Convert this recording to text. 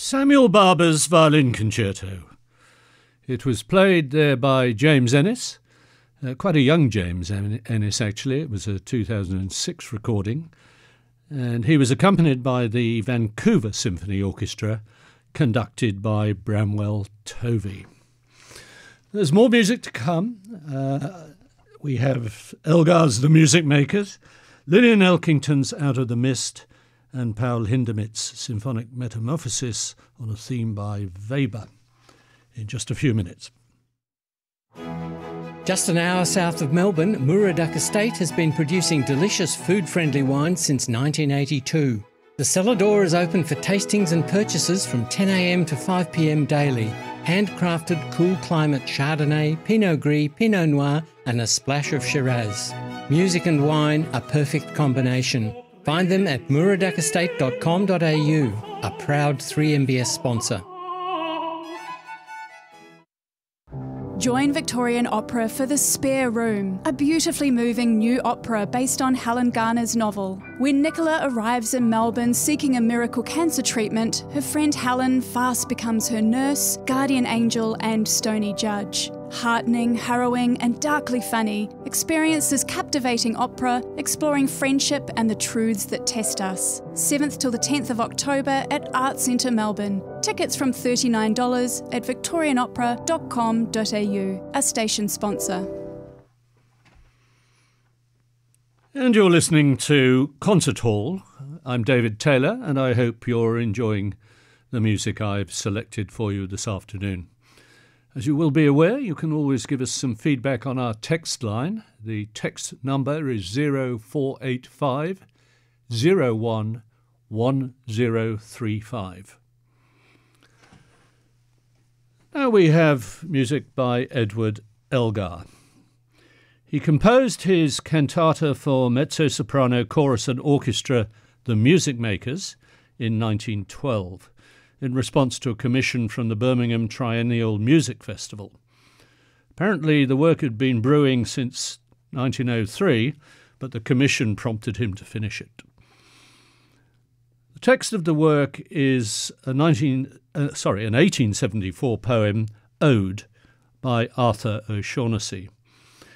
Samuel Barber's Violin Concerto. It was played there by James Ennis, quite a young James Ennis actually. It was a 2006 recording, and he was accompanied by the Vancouver Symphony Orchestra, conducted by Bramwell Tovey. There's more music to come. We have Elgar's The Music Makers, Lillian Elkington's Out of the Mist, and Paul Hindemith's Symphonic Metamorphosis on a theme by Weber in just a few minutes. Just an hour south of Melbourne, Muraduck Estate has been producing delicious food-friendly wine since 1982. The cellar door is open for tastings and purchases from 10 a.m. to 5 p.m. daily. Handcrafted cool climate Chardonnay, Pinot Gris, Pinot Noir and a splash of Shiraz. Music and wine, a perfect combination. Find them at muraduckestate.com.au, a proud 3MBS sponsor. Join Victorian Opera for The Spare Room, a beautifully moving new opera based on Helen Garner's novel. When Nicola arrives in Melbourne seeking a miracle cancer treatment, her friend Helen fast becomes her nurse, guardian angel and stony judge. Heartening, harrowing and darkly funny, experience this captivating opera exploring friendship and the truths that test us. 7th till the 10th of October at Arts Centre Melbourne. Tickets from $39 at victorianopera.com.au, a station sponsor. And you're listening to Concert Hall. I'm David Taylor, and I hope you're enjoying the music I've selected for you this afternoon. As you will be aware, you can always give us some feedback on our text line. The text number is 0485 01 1035. Now we have music by Edward Elgar. He composed his cantata for mezzo-soprano, chorus and orchestra, The Music Makers, in 1912. In response to a commission from the Birmingham Triennial Music Festival. Apparently the work had been brewing since 1903, but the commission prompted him to finish it. The text of the work is an 1874 poem, Ode, by Arthur O'Shaughnessy.